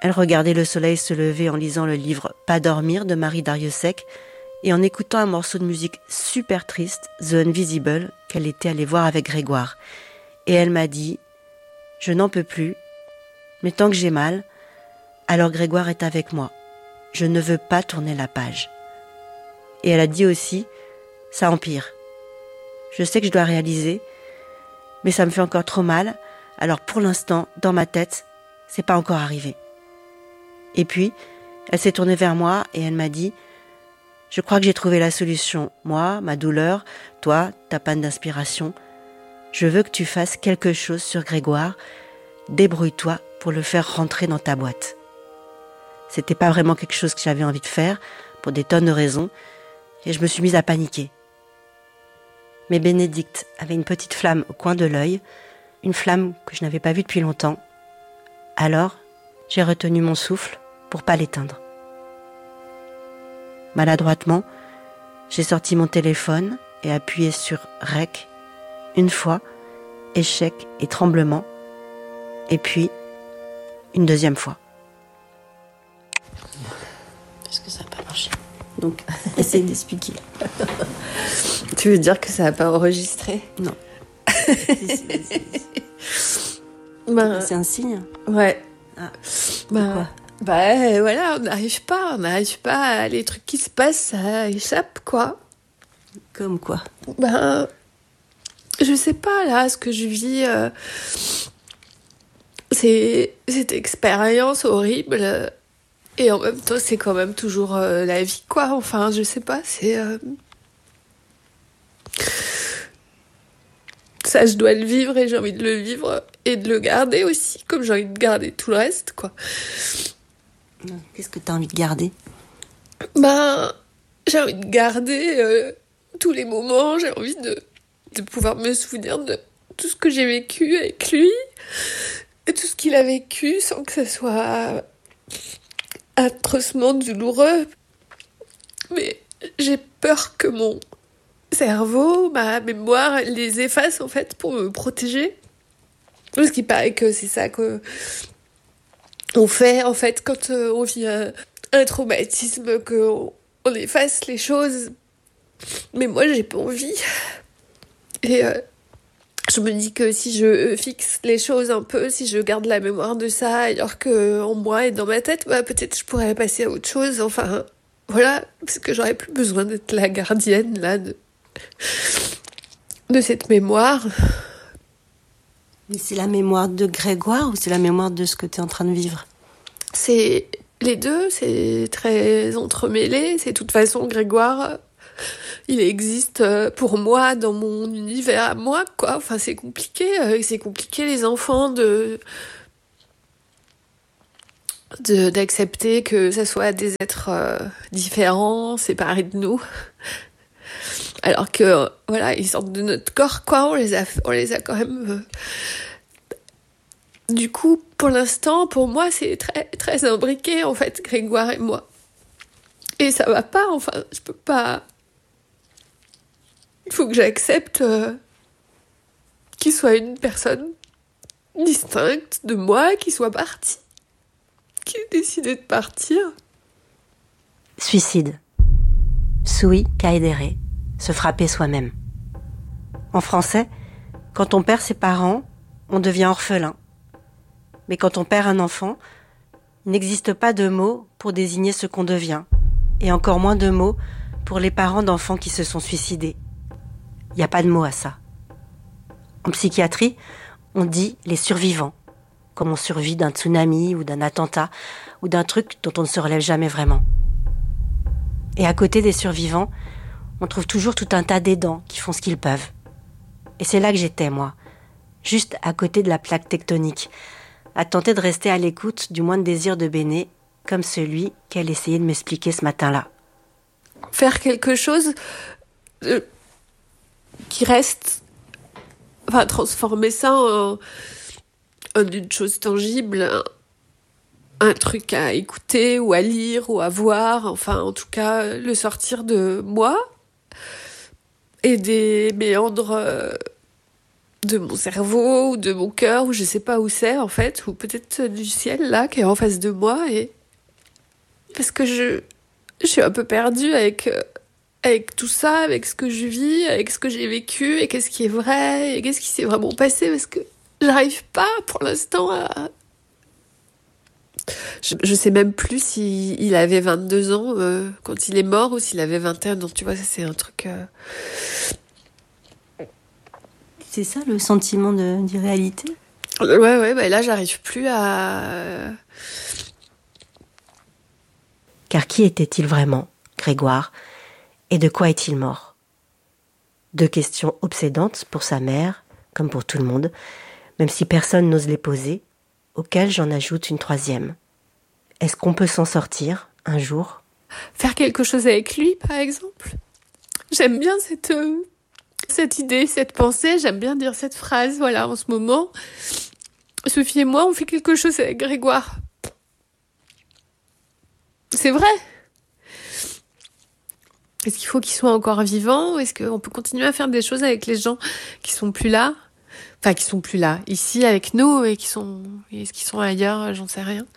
[SPEAKER 18] Elle regardait le soleil se lever en lisant le livre Pas dormir de Marie Darrieussecq et en écoutant un morceau de musique super triste, The Invisible, qu'elle était allée voir avec Grégoire. Et elle m'a dit « Je n'en peux plus, mais tant que j'ai mal, alors Grégoire est avec moi. Je ne veux pas tourner la page. » Et elle a dit aussi « Ça empire. Je sais que je dois réaliser, mais ça me fait encore trop mal, alors pour l'instant, dans ma tête, c'est pas encore arrivé. » Et puis, elle s'est tournée vers moi et elle m'a dit « Je crois que j'ai trouvé la solution. Moi, ma douleur, toi, ta panne d'inspiration. Je veux que tu fasses quelque chose sur Grégoire. Débrouille-toi pour le faire rentrer dans ta boîte. » C'était pas vraiment quelque chose que j'avais envie de faire, pour des tonnes de raisons, et je me suis mise à paniquer. Mais Bénédicte avait une petite flamme au coin de l'œil, une flamme que je n'avais pas vue depuis longtemps. Alors, j'ai retenu mon souffle pour pas l'éteindre. Maladroitement, j'ai sorti mon téléphone et appuyé sur REC une fois, échec et tremblement, et puis une deuxième fois.
[SPEAKER 16] Parce que ça n'a pas marché. Donc, essaye d'expliquer.
[SPEAKER 24] Tu veux dire que ça n'a pas enregistré ?
[SPEAKER 18] Non. C'est un signe ?
[SPEAKER 24] Ouais.
[SPEAKER 18] Ah.
[SPEAKER 24] Quoi ? Voilà, on n'arrive pas. Les trucs qui se passent, ça échappe, quoi.
[SPEAKER 18] Comme quoi ?
[SPEAKER 24] Je sais pas, là, ce que je vis, c'est cette expérience horrible. Et en même temps, c'est quand même toujours la vie, quoi. Enfin, je sais pas, c'est... Ça, je dois le vivre et j'ai envie de le vivre et de le garder aussi, comme j'ai envie de garder tout le reste, quoi.
[SPEAKER 18] Qu'est-ce que t'as envie de garder ?
[SPEAKER 24] J'ai envie de garder tous les moments, j'ai envie de pouvoir me souvenir de tout ce que j'ai vécu avec lui, et tout ce qu'il a vécu sans que ce soit atrocement douloureux. Mais j'ai peur que mon cerveau, ma mémoire, les efface en fait pour me protéger. Parce qu'il paraît que c'est ça que on fait en fait quand on vit un traumatisme, qu'on efface les choses. Mais moi j'ai pas envie. Et je me dis que si je fixe les choses un peu, si je garde la mémoire de ça alors que en moi et dans ma tête, peut-être je pourrais passer à autre chose. Enfin voilà, parce que j'aurais plus besoin d'être la gardienne là de cette mémoire.
[SPEAKER 18] Mais c'est la mémoire de Grégoire ou c'est la mémoire de ce que tu es en train de vivre ?
[SPEAKER 24] C'est les deux, c'est très entremêlé. C'est de toute façon Grégoire, il existe pour moi dans mon univers à moi, quoi. Enfin, c'est compliqué les enfants d'accepter que ça soit des êtres différents, séparés de nous. Alors que voilà, ils sortent de notre corps, quoi. On les a quand même. Du coup, pour l'instant, pour moi, c'est très très imbriqué en fait, Grégoire et moi. Et ça va pas. Enfin, je peux pas. Il faut que j'accepte qu'il soit une personne distincte de moi, qu'il soit parti, qu'il ait décidé de partir.
[SPEAKER 18] Suicide. Sui caedere. Se frapper soi-même. En français, quand on perd ses parents, on devient orphelin. Mais quand on perd un enfant, il n'existe pas de mots pour désigner ce qu'on devient, et encore moins de mots pour les parents d'enfants qui se sont suicidés. Il n'y a pas de mot à ça. En psychiatrie, on dit les survivants, comme on survit d'un tsunami ou d'un attentat ou d'un truc dont on ne se relève jamais vraiment. Et à côté des survivants, on trouve toujours tout un tas d'aidants qui font ce qu'ils peuvent. Et c'est là que j'étais, moi, juste à côté de la plaque tectonique, à tenter de rester à l'écoute du moindre désir de Béné, comme celui qu'elle essayait de m'expliquer ce matin-là.
[SPEAKER 24] Faire quelque chose qui reste... Enfin, transformer ça en une chose tangible, un truc à écouter ou à lire ou à voir, enfin, en tout cas, le sortir de moi et des méandres de mon cerveau ou de mon cœur, ou je sais pas où c'est en fait, ou peut-être du ciel là qui est en face de moi, et parce que je suis un peu perdue avec tout ça, avec ce que je vis, avec ce que j'ai vécu, et qu'est-ce qui est vrai, et qu'est-ce qui s'est vraiment passé, parce que j'arrive pas pour l'instant à... Je sais même plus s'il avait 22 ans quand il est mort, ou s'il avait 21 ans, tu vois, ça c'est un truc...
[SPEAKER 18] C'est ça le sentiment d'irréalité ?
[SPEAKER 24] Ouais, bah là j'arrive plus à...
[SPEAKER 18] Car qui était-il vraiment, Grégoire ? Et de quoi est-il mort ? 2 questions obsédantes pour sa mère, comme pour tout le monde, même si personne n'ose les poser, auxquelles j'en ajoute une 3e. Est-ce qu'on peut s'en sortir, un jour ?
[SPEAKER 24] Faire quelque chose avec lui, par exemple ? J'aime bien cette idée, cette pensée, j'aime bien dire cette phrase, voilà, en ce moment. Sophie et moi, on fait quelque chose avec Grégoire. C'est vrai. Est-ce qu'il faut qu'il soit encore vivant ? Est-ce qu'on peut continuer à faire des choses avec les gens qui sont plus là ? Enfin, qui sont plus là, ici avec nous, et est-ce qu'ils sont ailleurs ? J'en sais rien.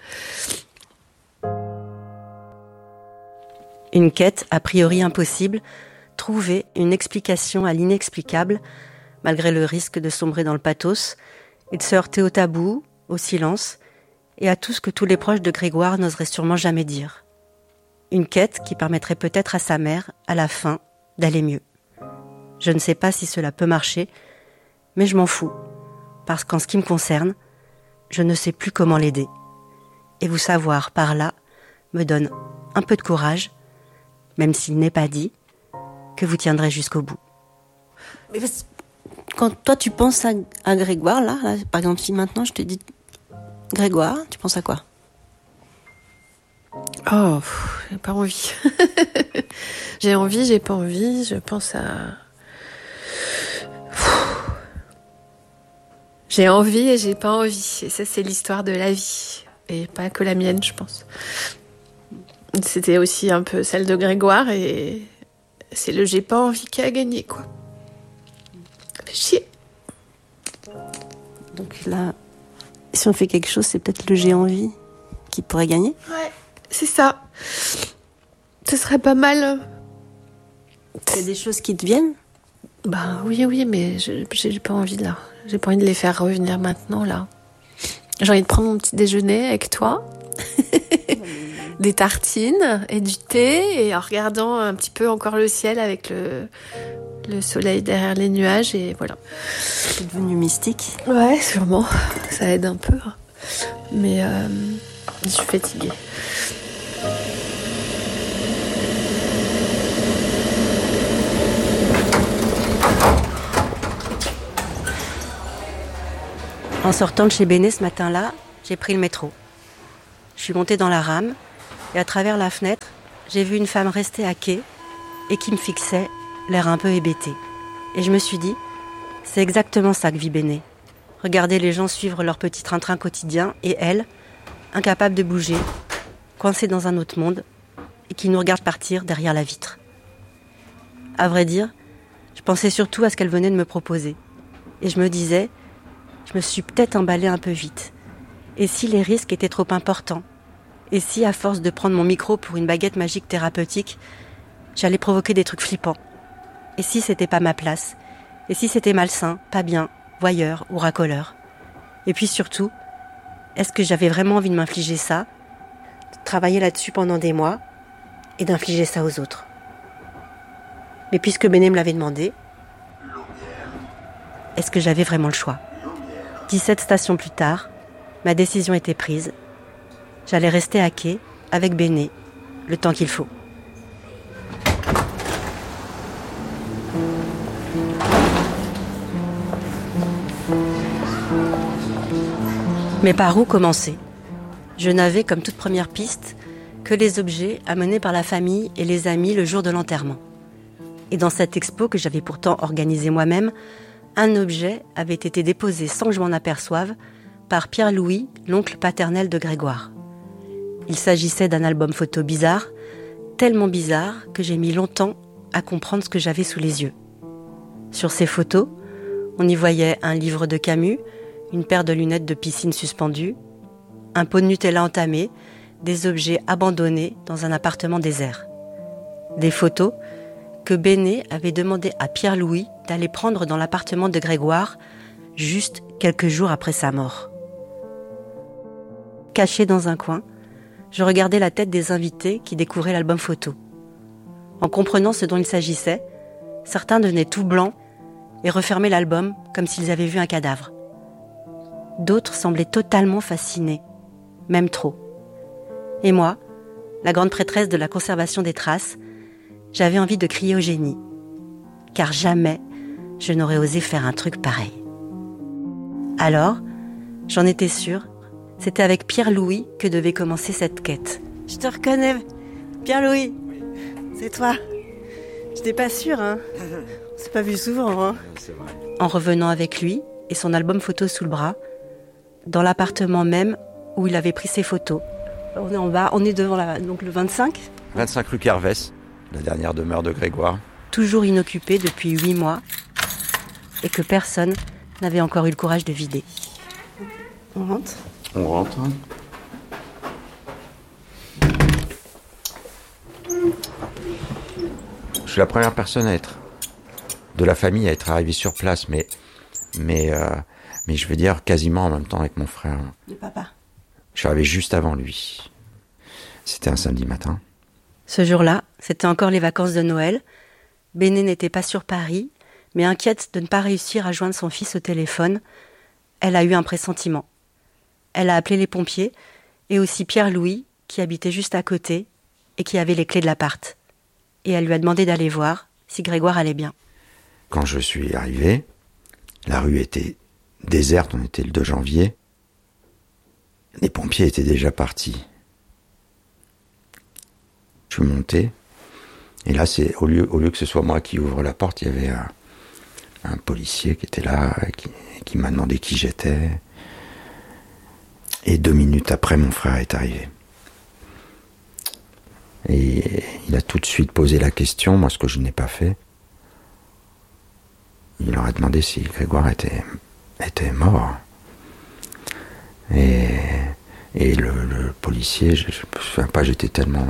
[SPEAKER 18] Une quête a priori impossible, trouver une explication à l'inexplicable, malgré le risque de sombrer dans le pathos, et de se heurter au tabou, au silence, et à tout ce que tous les proches de Grégoire n'oseraient sûrement jamais dire. Une quête qui permettrait peut-être à sa mère, à la fin, d'aller mieux. Je ne sais pas si cela peut marcher, mais je m'en fous, parce qu'en ce qui me concerne, je ne sais plus comment l'aider. Et vous savoir par là me donne un peu de courage, même s'il n'est pas dit, que vous tiendrez jusqu'au bout. Mais quand toi tu penses à Grégoire, là, par exemple, si maintenant je te dis Grégoire, tu penses à quoi ?
[SPEAKER 24] Oh, j'ai pas envie. J'ai envie, j'ai pas envie, je pense à... J'ai envie et j'ai pas envie. Et ça, c'est l'histoire de la vie. Et pas que la mienne, je pense. C'était aussi un peu celle de Grégoire, et c'est le j'ai pas envie qui a gagné, quoi. Ça fait chier.
[SPEAKER 18] Donc là, si on fait quelque chose, c'est peut-être le j'ai envie qui pourrait gagner ?
[SPEAKER 24] Ouais, c'est ça. Ce serait pas mal.
[SPEAKER 18] Il y a des choses qui te viennent ?
[SPEAKER 24] Bah oui, mais j'ai pas envie, là. J'ai pas envie de les faire revenir maintenant, là. J'ai envie de prendre mon petit déjeuner avec toi. Des tartines et du thé, et en regardant un petit peu encore le ciel avec le soleil derrière les nuages, et voilà.
[SPEAKER 18] C'est devenu mystique ?
[SPEAKER 24] Ouais, sûrement. Ça aide un peu. Mais je suis fatiguée.
[SPEAKER 18] En sortant de chez Béné ce matin-là, j'ai pris le métro. Je suis montée dans la rame, et à travers la fenêtre, j'ai vu une femme rester à quai et qui me fixait, l'air un peu hébété. Et je me suis dit, c'est exactement ça que vit Béné. Regarder les gens suivre leur petit train-train quotidien, et elle, incapable de bouger, coincée dans un autre monde, et qui nous regarde partir derrière la vitre. À vrai dire, je pensais surtout à ce qu'elle venait de me proposer. Et je me disais, je me suis peut-être emballée un peu vite. Et si les risques étaient trop importants ? Et si, à force de prendre mon micro pour une baguette magique thérapeutique, j'allais provoquer des trucs flippants ? Et si c'était pas ma place ? Et si c'était malsain, pas bien, voyeur ou racoleur ? Et puis surtout, est-ce que j'avais vraiment envie de m'infliger ça, de travailler là-dessus pendant des mois, et d'infliger ça aux autres ? Mais puisque Béné me l'avait demandé, est-ce que j'avais vraiment le choix ? 17 stations plus tard, ma décision était prise. J'allais rester à quai avec Béné, le temps qu'il faut. Mais par où commencer ? Je n'avais, comme toute première piste, que les objets amenés par la famille et les amis le jour de l'enterrement. Et dans cette expo que j'avais pourtant organisée moi-même, un objet avait été déposé sans que je m'en aperçoive par Pierre-Louis, l'oncle paternel de Grégoire. Il s'agissait d'un album photo bizarre, tellement bizarre que j'ai mis longtemps à comprendre ce que j'avais sous les yeux. Sur ces photos, On y voyait un livre de Camus, une paire de lunettes de piscine suspendues, un pot de Nutella entamé, des objets abandonnés dans un appartement désert. Des photos que Béné avait demandé à Pierre-Louis d'aller prendre dans l'appartement de Grégoire juste quelques jours après sa mort. Caché dans un coin, je regardais la tête des invités qui découvraient l'album photo. En comprenant ce dont il s'agissait, certains devenaient tout blancs et refermaient l'album comme s'ils avaient vu un cadavre. D'autres semblaient totalement fascinés, même trop. Et moi, la grande prêtresse de la conservation des traces, j'avais envie de crier au génie, car jamais je n'aurais osé faire un truc pareil. Alors, j'en étais sûre, c'était avec Pierre-Louis que devait commencer cette quête. Je te reconnais, Pierre-Louis, c'est toi. Je n'étais pas sûre, hein. On s'est pas vu souvent, hein. C'est vrai. En revenant avec lui et son album photo sous le bras, dans l'appartement même où il avait pris ses photos. On est en bas, on est devant donc le 25.
[SPEAKER 25] 25 rue Kervès, la dernière demeure de Grégoire.
[SPEAKER 18] Toujours inoccupé depuis 8 mois et que personne n'avait encore eu le courage de vider. On rentre ?
[SPEAKER 25] On rentre. Je suis la première personne de la famille à être arrivée sur place, mais je veux dire quasiment en même temps avec mon frère.
[SPEAKER 18] Le papa.
[SPEAKER 25] Je suis arrivé juste avant lui. C'était un samedi matin.
[SPEAKER 18] Ce jour-là, c'était encore les vacances de Noël. Béné n'était pas sur Paris, mais inquiète de ne pas réussir à joindre son fils au téléphone, elle a eu un pressentiment. Elle a appelé les pompiers et aussi Pierre-Louis, qui habitait juste à côté et qui avait les clés de l'appart. Et elle lui a demandé d'aller voir si Grégoire allait bien.
[SPEAKER 25] Quand je suis arrivé, la rue était déserte, on était le 2 janvier. Les pompiers étaient déjà partis. Je suis monté, et là, au lieu que ce soit moi qui ouvre la porte, il y avait un policier qui était là, qui m'a demandé qui j'étais. Et 2 minutes après, mon frère est arrivé. Et il a tout de suite posé la question, moi ce que je n'ai pas fait. Il leur a demandé si Grégoire était mort. Et le policier, je me souviens pas, j'étais tellement...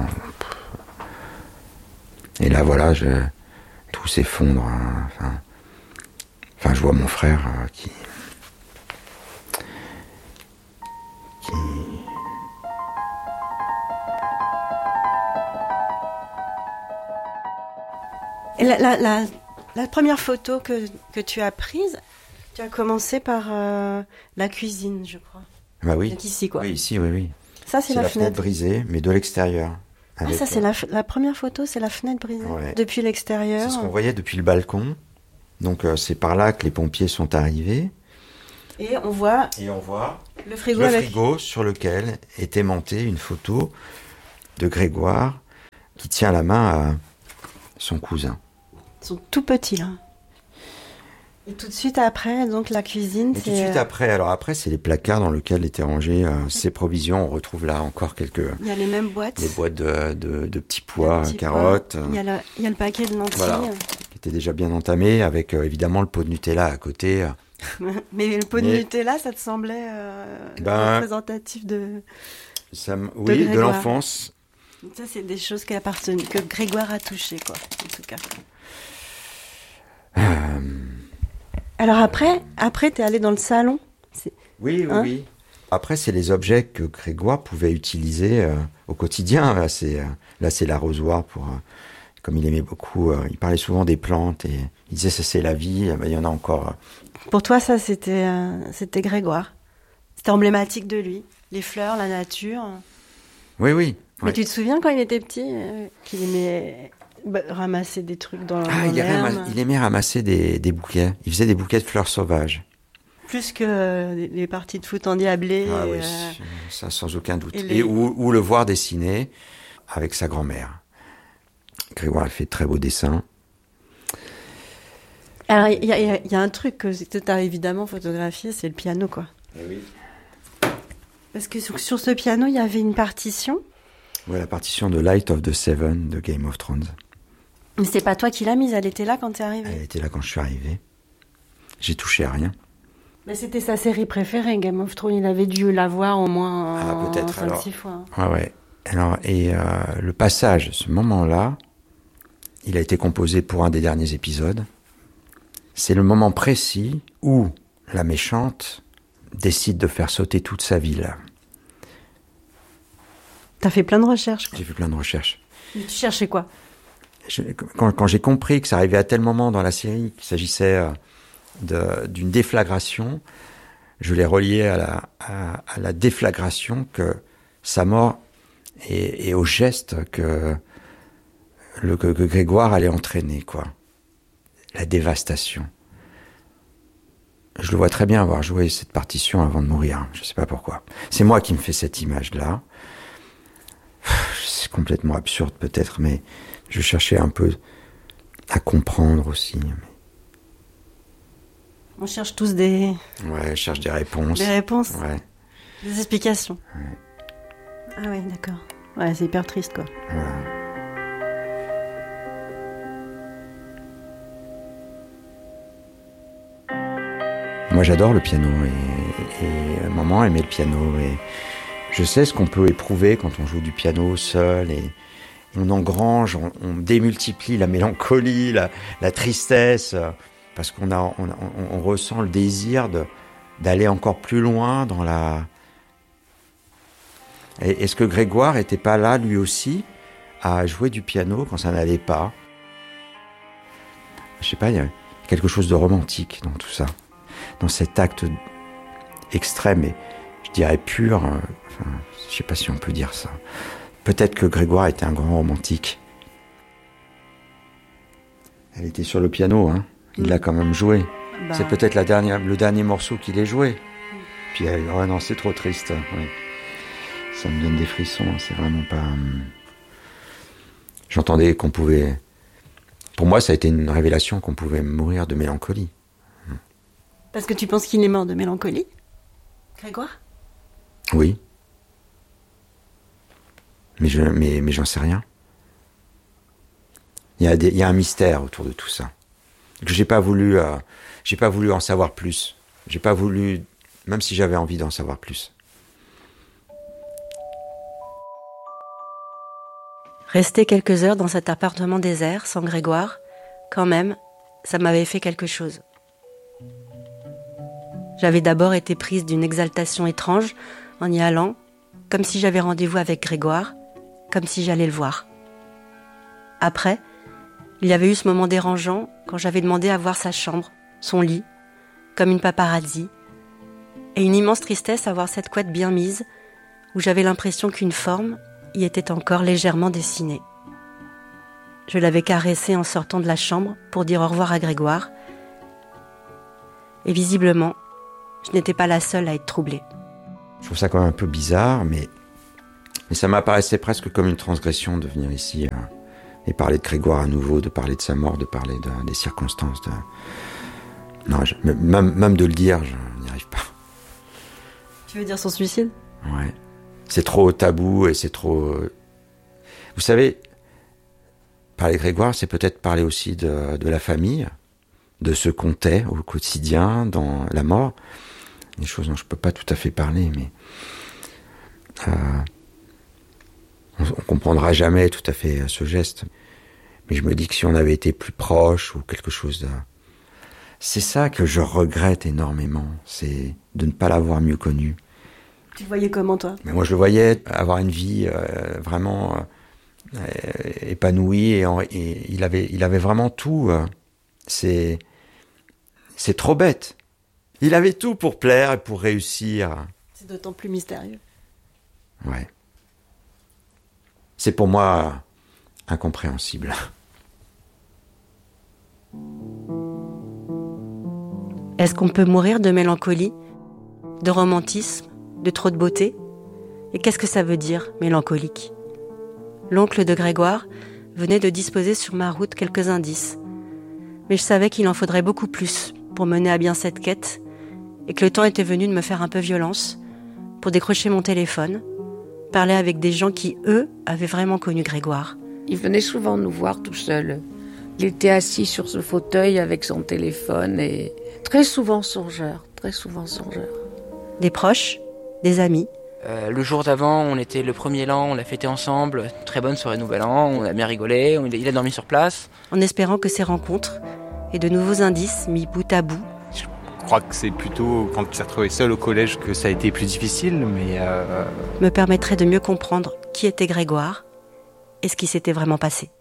[SPEAKER 25] Et là voilà, tout s'effondre. Hein, enfin, je vois mon frère qui...
[SPEAKER 18] Et la première photo que tu as prise, tu as commencé par la cuisine, je crois.
[SPEAKER 25] Bah oui.
[SPEAKER 18] Donc ici, quoi.
[SPEAKER 25] Oui, ici, oui.
[SPEAKER 18] Ça, c'est la fenêtre
[SPEAKER 25] brisée, mais de l'extérieur.
[SPEAKER 18] Ah, ça, c'est la première photo, c'est la fenêtre brisée.
[SPEAKER 25] Ouais.
[SPEAKER 18] Depuis l'extérieur.
[SPEAKER 25] C'est ce qu'on voyait depuis le balcon. Donc, c'est par là que les pompiers sont arrivés.
[SPEAKER 18] Et on voit le frigo
[SPEAKER 25] sur lequel est aimantée une photo de Grégoire qui tient la main à son cousin.
[SPEAKER 18] Ils sont tout petits, là. Et tout de suite après, donc la cuisine,
[SPEAKER 25] Tout de suite après, c'est les placards dans lesquels étaient rangées ses provisions. On retrouve là encore quelques...
[SPEAKER 18] Il y a les mêmes boîtes.
[SPEAKER 25] Des boîtes de petits pois, carottes.
[SPEAKER 18] Il y a le paquet de lentilles.
[SPEAKER 25] Voilà, qui était déjà bien entamé, avec évidemment le pot de Nutella à côté.
[SPEAKER 18] Mais le pot de Nutella, ça te semblait représentatif de...
[SPEAKER 25] Oui, de l'enfance.
[SPEAKER 18] Ça, c'est des choses que Grégoire a touchées, quoi, en tout cas. Alors après, t'es allé dans le salon.
[SPEAKER 25] Oui. Après, c'est les objets que Grégoire pouvait utiliser au quotidien. Là, c'est l'arrosoir comme il aimait beaucoup. Il parlait souvent des plantes et il disait ça, c'est la vie. Il y en a encore.
[SPEAKER 18] Pour toi, ça, c'était Grégoire. C'était emblématique de lui. Les fleurs, la nature.
[SPEAKER 25] Oui.
[SPEAKER 18] Mais tu te souviens quand il était petit, qu'il aimait ramasser des trucs dans l'herbe.
[SPEAKER 25] Il aimait ramasser des bouquets. Il faisait des bouquets de fleurs sauvages.
[SPEAKER 18] Plus que les parties de foot endiablées.
[SPEAKER 25] Ah oui, ça sans aucun doute. Ou le voir dessiner avec sa grand-mère. Grégoire a fait de très beaux dessins.
[SPEAKER 18] Alors, il y a un truc que tu as évidemment photographié, c'est le piano, quoi.
[SPEAKER 25] Oui.
[SPEAKER 18] Parce que sur ce piano, il y avait une partition.
[SPEAKER 25] Oui, la partition de Light of the Seven de Game of Thrones.
[SPEAKER 18] Mais c'est pas toi qui l'as mise, elle était là quand t'es arrivé.
[SPEAKER 25] Elle était là quand je suis arrivé. J'ai touché à rien.
[SPEAKER 18] Mais c'était sa série préférée, Game of Thrones. Il avait dû la voir au moins
[SPEAKER 25] peut-être
[SPEAKER 18] 5-6 fois.
[SPEAKER 25] Ah ouais. Alors, le passage, ce moment-là, il a été composé pour un des derniers épisodes. C'est le moment précis où la méchante décide de faire sauter toute sa ville.
[SPEAKER 18] T'as fait plein de recherches, quoi.
[SPEAKER 25] J'ai fait plein de recherches.
[SPEAKER 18] Mais tu cherchais quoi?
[SPEAKER 25] Quand j'ai compris que ça arrivait à tel moment dans la série qu'il s'agissait d'une déflagration, je l'ai relié à la déflagration que sa mort et au geste que Grégoire allait entraîner, quoi. La dévastation. Je le vois très bien avoir joué cette partition avant de mourir. Je sais pas pourquoi. C'est moi qui me fais cette image-là. C'est complètement absurde peut-être, mais je cherchais un peu à comprendre aussi.
[SPEAKER 18] On cherche tous des...
[SPEAKER 25] Ouais, je cherche des réponses.
[SPEAKER 18] Des réponses.
[SPEAKER 25] Ouais.
[SPEAKER 18] Des explications.
[SPEAKER 25] Ouais.
[SPEAKER 18] Ah ouais, d'accord. Ouais, c'est hyper triste, quoi.
[SPEAKER 25] Voilà. Moi, j'adore le piano et maman aimait le piano et je sais ce qu'on peut éprouver quand on joue du piano seul et on engrange, on démultiplie la mélancolie, la tristesse, parce on ressent le désir d'aller encore plus loin dans la... Et est-ce que Grégoire était pas là, lui aussi, à jouer du piano quand ça n'allait pas? Je sais pas, il y a quelque chose de romantique dans tout ça, dans cet acte extrême et je dirais pur. Je sais pas si on peut dire ça. Peut-être que Grégoire était un grand romantique. Elle était sur le piano, hein. Il l'a quand même joué. C'est peut-être le dernier morceau qu'il ait joué. Puis oh non, c'est trop triste. Ouais. Ça me donne des frissons. C'est vraiment pas. J'entendais qu'on pouvait. Pour moi, ça a été une révélation qu'on pouvait mourir de mélancolie.
[SPEAKER 18] Parce que tu penses qu'il est mort de mélancolie, Grégoire?
[SPEAKER 25] Oui. Mais j'en sais rien. Il y a un mystère autour de tout ça. Que j'ai pas voulu en savoir plus. J'ai pas voulu, même si j'avais envie d'en savoir plus.
[SPEAKER 18] Rester quelques heures dans cet appartement désert, sans Grégoire, quand même, ça m'avait fait quelque chose. J'avais d'abord été prise d'une exaltation étrange en y allant, comme si j'avais rendez-vous avec Grégoire, comme si j'allais le voir. Après, il y avait eu ce moment dérangeant quand j'avais demandé à voir sa chambre, son lit, comme une paparazzi, et une immense tristesse à voir cette couette bien mise, où j'avais l'impression qu'une forme y était encore légèrement dessinée. Je l'avais caressée en sortant de la chambre pour dire au revoir à Grégoire, et visiblement, je n'étais pas la seule à être troublée.
[SPEAKER 25] Je trouve ça quand même un peu bizarre, mais ça m'apparaissait presque comme une transgression de venir ici et parler de Grégoire à nouveau, de parler de sa mort, de parler des circonstances. Non, même de le dire, je n'y arrive pas.
[SPEAKER 18] Tu veux dire son suicide?
[SPEAKER 25] Ouais. C'est trop tabou et c'est trop... Vous savez, parler de Grégoire, c'est peut-être parler aussi de la famille, de ce qu'on tait au quotidien, dans la mort. Des choses dont je ne peux pas tout à fait parler, mais... on ne comprendra jamais tout à fait ce geste. Mais je me dis que si on avait été plus proche ou quelque chose de... C'est ça que je regrette énormément, c'est de ne pas l'avoir mieux connu.
[SPEAKER 18] Tu le voyais comment, toi?
[SPEAKER 25] Mais moi, je le voyais avoir une vie vraiment épanouie et il avait vraiment tout. C'est trop bête. Il avait tout pour plaire et pour réussir.
[SPEAKER 18] C'est d'autant plus mystérieux.
[SPEAKER 25] Ouais. C'est pour moi incompréhensible.
[SPEAKER 18] Est-ce qu'on peut mourir de mélancolie, de romantisme, de trop de beauté? Et qu'est-ce que ça veut dire, mélancolique? L'oncle de Grégoire venait de disposer sur ma route quelques indices. Mais je savais qu'il en faudrait beaucoup plus pour mener à bien cette quête et que le temps était venu de me faire un peu violence pour décrocher mon téléphone, parler avec des gens qui, eux, avaient vraiment connu Grégoire.
[SPEAKER 1] Il venait souvent nous voir tout seul, Il était assis sur ce fauteuil avec son téléphone et très souvent songeur.
[SPEAKER 18] Des proches, des amis.
[SPEAKER 21] Le jour d'avant, on était le 1er l'an, on l'a fêté ensemble. Très bonne soirée Nouvel An, on a bien rigolé, il a dormi sur place.
[SPEAKER 18] En espérant que ces rencontres et de nouveaux indices mis bout à bout.
[SPEAKER 23] Je crois que c'est plutôt quand il s'est retrouvé seul au collège que ça a été plus difficile, mais...
[SPEAKER 18] me permettrait de mieux comprendre qui était Grégoire et ce qui s'était vraiment passé.